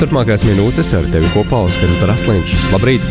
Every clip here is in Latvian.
Turpmākās minūtes ar tevi kopā Oskars Brasliņš. Labrīt!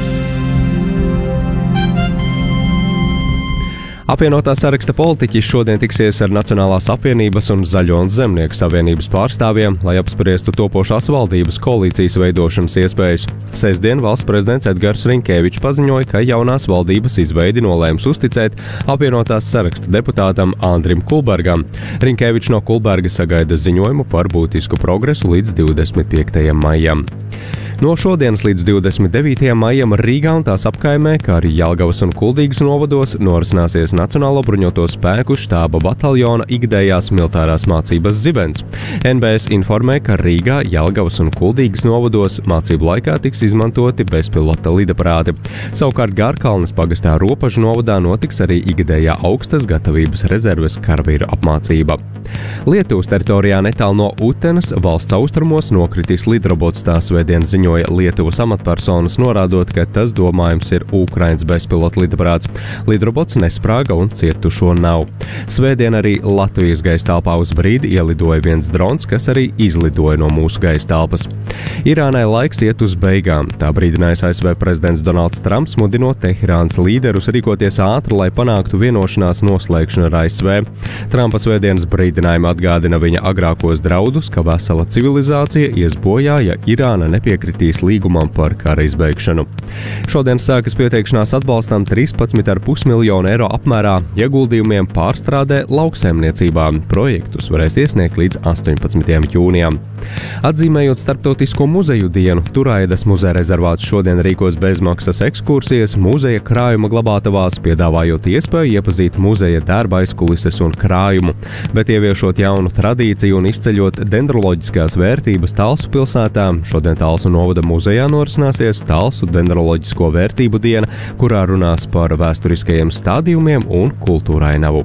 Apvienotā saraksta politiķi šodien tiksies ar Nacionālās apvienības un Zaļo un Zemnieku savienības pārstāvjiem, lai apspriestu topošās valdības koalīcijas veidošanas iespējas. Sestdien valsts prezidents Edgars Rinkēvičs paziņoja, ka jaunās valdības izveidi nolēms uzticēt apvienotās saraksta deputātam Andrim Kulbergam. Rinkēvičs no Kulberga sagaida ziņojumu par būtisku progresu līdz 25. maijam. No šodienas līdz 29. maijam Rīgā un tās apkaimē, kā arī Jelgavas un Kuldīgas novados, norisināsies Nacionālo bruņoto spēku štāba bataljona ikdējās militārās mācības zibens. NBS informē, ka Rīgā, Jelgavas un Kuldīgas novados mācību laikā tiks izmantoti bezpilota lidaparāti. Savukārt Gārkalnes pagastā Ropažu novadā notiks arī ikdējā augstas gatavības rezerves karavīru apmācība. Lietuvas teritorijā netālu no Utenas valsts austrumos nokritis lidrobots, tā svētdien ziņoja Lietuvas amatpersonas, norādot, ka tas domājams ir Ukrainas bezpilota lidaparāts. Lidrobots nesprāga un cietušo nav. Svētdien arī Latvijas gaistelpā uz brīdi ielidoja viens drons, kas arī izlidoja no mūsu gaistelpas. Irānai laiks iet uz beigām. Tā brīdinājis ASV prezidents Donalds Trumps, mudinot Teherānas līderus rīkoties ātri, lai panāktu vienošanās noslēgšanu ar ASV. Trumpa svētdienas brīdinājumi atgādina viņa agrākos draudus, ka vesela civilizācija ies bojā, ja Irāna nepiekritīs līgumam par kara izbeigšanu. Šodien sākas pieteikšanās atbalstam 13,5 miljonu eiro apmērā ieguldījumiem pārstrādē lauksaimniecībā. Projektus varēs iesniegt līdz 18. jūnijam. Atzīmējot Starptautisko muzeju dienu, Turaidas muzeja rezervāts šodien rīkos bezmaksas ekskursijas muzeja krājuma glabātavās, piedāvājot iespēju iepazīt muzeja darba aizkulises un krājumu, bet ieviešot jaunu tradīciju un izceļot dendroloģiskās vērtības Talsu pilsētā. Šodien Talsu novada muzejā norisināsies Talsu dendroloģisko vērtību diena, kurā runās par vēsturiskajiem stādījumiem un kultūrainavu.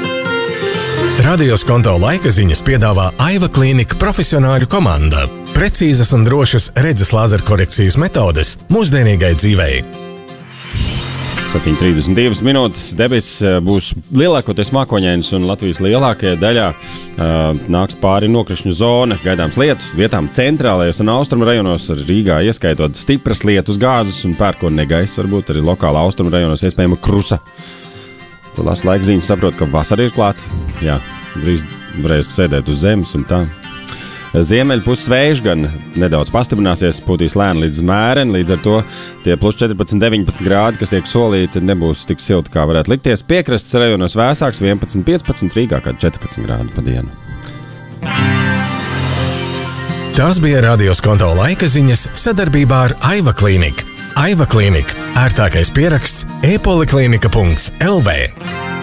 Radio Skonto laika ziņas piedāvā Aiva Klīnika profesionāļu komanda. Precīzas un drošas redzes lāzerkorekcijas metodes mūsdienīgai dzīvei. 7:32 minūtes. Debesis būs lielākoties mākoņainas un Latvijas lielākajā daļā nāks pāri nokrišņu zona. Gaidāms lietus vietām centrālajos un austrumu rajonos, Rīgā ieskaitot stipras lietus gāzes un pērkona negaiss, varbūt arī lokālā austrumu rajonos iespējama krusa. Tu lasi laika ziņas, saprot, ka vasara ir klāta. Jā, drīz varēs sēdēt uz zemes un tā. Ziemeļpuses vējš gan nedaudz pastiprināsies, pūtīs lēni līdz mēreni, līdz ar to tie plus 14-19 grādi, kas tiek solīti, nebūs tik silti, kā varētu likties. Piekrastes rajonos vēsāks 11-15, Rīgā kā 14 grādi pa dienu. Tās bija Radio Skonto laika ziņas sadarbībā ar Aiva Klīniku. Aiva Klīnika – ērtākais pieraksts e-poliklinika.lv.